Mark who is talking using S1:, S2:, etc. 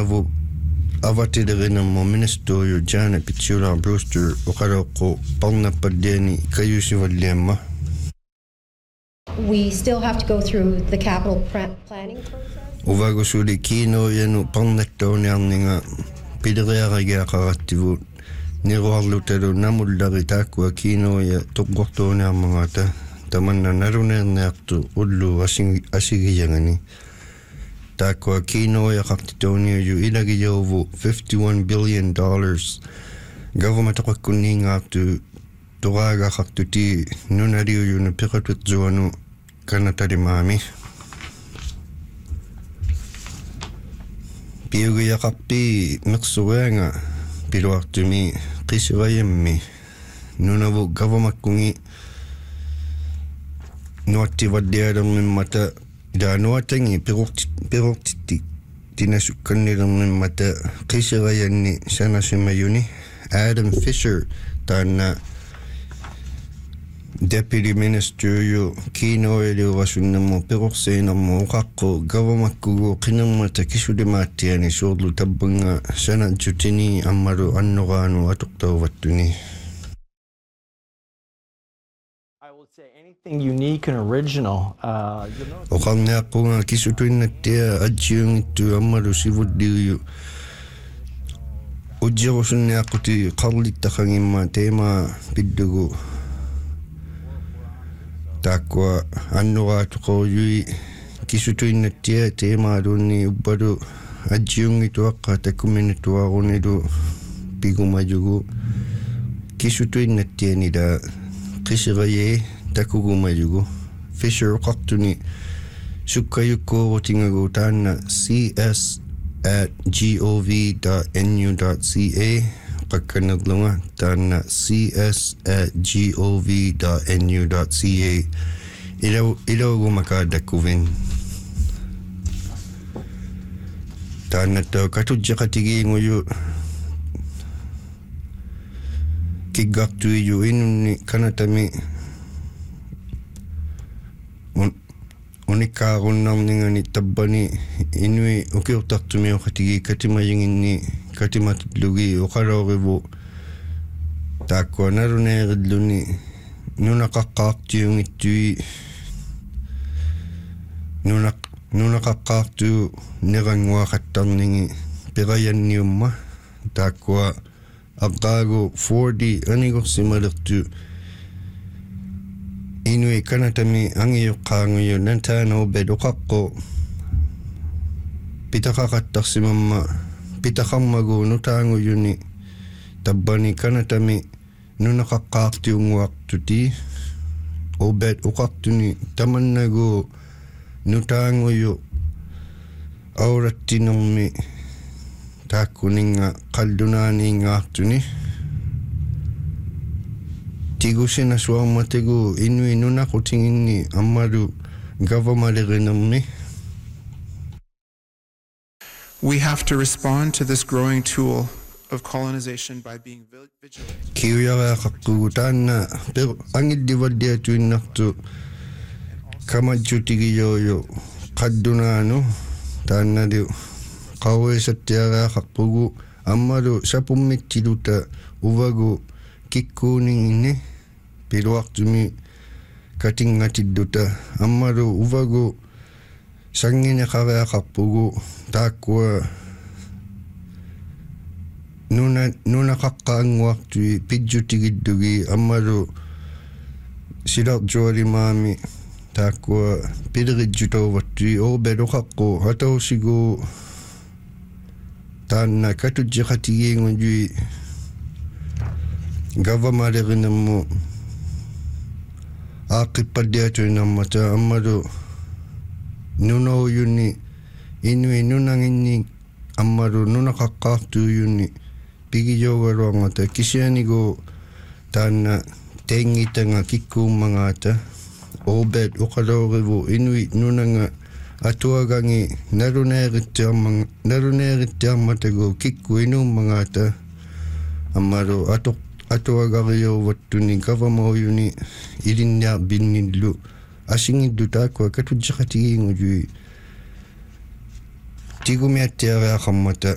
S1: Nunavu avatiderina Ministerio Janet Pichula Brewster Okaroko Palnapadeni Kayusivalema.
S2: We still have to go through the capital planning process.
S1: Uvago suli kino yenu palnettooniarninga piderearagiaqarattivut niruarlutalu namullaritakua kino ya toqqortooniarmangata tamanna naluneerniartu ullu asigiyangani takua kino ya qaqtitooniuju ilagiyauvu $51 billion government aqakkunniingaartu toraagaqartuti nunaliuyunu piqatutsuanu kanatalimaami piugiyaqarpi meqsurianga piluartumi qisirayammi nunavu government-kungi nuattivallialermimmata ilaanuatangi piruqtitti tinasukkannilermimmata qisirayanni sanasimayuni Adam Fisher taanna Deputy Minister yu kino eliurasunnammu piruqsiinammu uqaqqu government-kugu qinermata kisulimaattiani suurlu tabbanga sanatjutini ammalu annoraanu atuqtauvattuni.
S3: I will say anything unique and original.
S1: Oqarniaqqunga kisutuinnattia ajjiungittu ammalu sivulliuyu ujjirusunniaqquti qarlittaqangimma teema piddugu takwa annoraatuqorujui kisutuinnattia teemaalunni ubbalu ajjiungituaqqa takkuminuttuarunilu pigumajugu kisutuinnattianila qisiraye takugumajugu Fisher uqartuni sukkayukkuurutingagu taanna cs@gov.nu.ca qakkanerlunga taanna cs@gov.nu.ca ilaugumakadakkuvin taannatto katujjaqatigiinguyu kiggartuiju inunni kanatami unikkaarunnaarningani tabbani inui ukiurtartumiuqatigi katimayinginni katimatutlugi uqaloorivu taakkua naluneerilluni nunaqaqqaartiungittui nunaqaqqaartu niranguaqattarningi pirayanniumma taakkua aqqaagu 40 anigorsimalertu inui kanatami angiyuqqaanguyu nantaana ubed uqaqqu pitaqaqattarsimamma pitaqarmagu nutaanguyuni tabbani kanatami nunaqaqqaartiunguartuti ubed uqartuni tamannagu nutaanguyu aurattinermi taakkuninga qallunaaniingaartuni tigusina suarmatigu inui nunaqutinginni ammalu government-erinermi.
S4: We have to respond to this growing tool of colonization by being vigilant.
S1: Kiuyaraaqaqqugu taanna angillivalliatuinnartu kamajjutigiyoyu qaddunaanu taannaliu qauisattiaraaqaqqugu ammalu sapummittiluta uvagu kikkuuninginni piluartumi katingatilluta ammalu uvagu sangineqariaqarpugu taakkua nunaqaqqaanguartui pijjutigillugi ammalu silarjualimaami taakkua pilerijjutauvattui orbel uqaqqu hatausigu taanna katujjiqatigiingujui government-erinermu aaqqippaddiatuinammata ammalu nunouyunni inui nunanginni ammalu nunaqaqqaartuuyunni pigijougaluangata kisianigu taanna teengitanga kikkuummangata obed uqaloorivu inui nunanga atuagangi naluneerittiarmatagu kikku inuummangata ammalu atuagariouvattuni gavamauyuni ilinniar binnillu asingillu taakkua katujjaqatigiingujui tigumiattiariaqammata